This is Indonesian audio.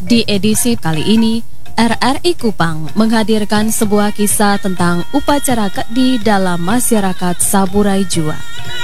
Di edisi kali ini, RRI Kupang menghadirkan sebuah kisah tentang upacara di dalam masyarakat Saburai Jua.